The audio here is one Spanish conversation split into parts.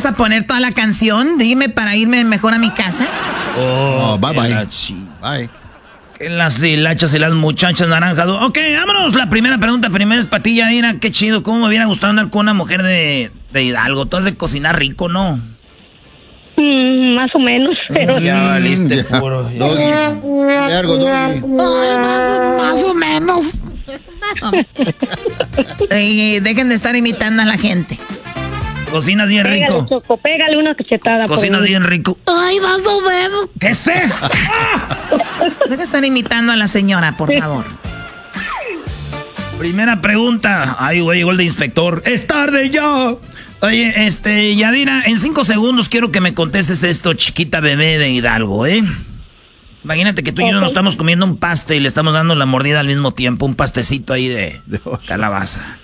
vas a poner toda la canción? Dime para irme mejor a mi casa. Oh, bye. Bye. Que las hilachas y las muchachas naranjas. Ok, vámonos. La primera pregunta primero es para ti, Yadira. Qué chido. ¿Cómo me hubiera gustado andar con una mujer de Hidalgo? Tú has de cocinar rico, ¿no? Más o menos, pero... Ya valiste puro. Doggy. Largo, Doggy. Más o menos. Dejen de estar imitando a la gente. Cocinas bien Pégale, rico. Choco, pégale una cachetada. Cocinas bien rico. Ay, más o menos. ¿Qué es eso? Dejen de estar imitando a la señora, por favor. Primera pregunta. Ay, güey, llegó el de inspector. ¡Es tarde ya! Oye, Yadira, en 5 segundos quiero que me contestes esto, chiquita bebé de Hidalgo, ¿eh? Imagínate que tú y yo nos estamos comiendo un paste y le estamos dando la mordida al mismo tiempo, un pastecito ahí de calabaza.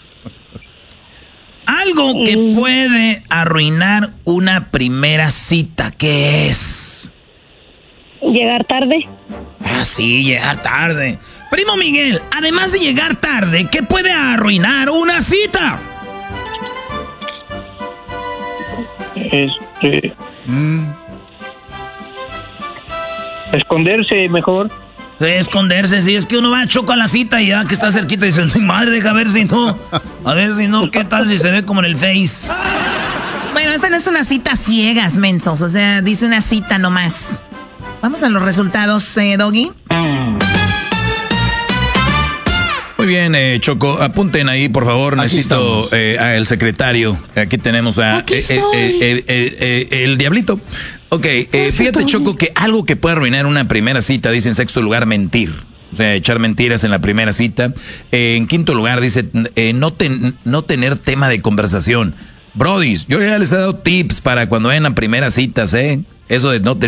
Algo que puede arruinar una primera cita, ¿qué es? ¿Llegar tarde? Ah, sí, llegar tarde. Primo Miguel, además de llegar tarde, ¿qué puede arruinar una cita? Esconderse mejor. Esconderse, sí, es que uno va a Choco a la cita y ya que está cerquita dice, mi madre, deja ver si no. A ver si no, ¿qué tal si se ve como en el Face? Bueno, esta no es una cita ciegas, mensos. O sea, dice una cita nomás. Vamos a los resultados, Doggy. Muy bien, Choco, apunten ahí, por favor. Aquí necesito al secretario. Aquí tenemos a el Diablito. Ok, fíjate, Choco, que algo que puede arruinar una primera cita, dice en 6º lugar, mentir. O sea, echar mentiras en la primera cita. En 5º lugar, dice no tener tema de conversación. Brodis, yo ya les he dado tips para cuando vayan a primeras citas, Eso de no tener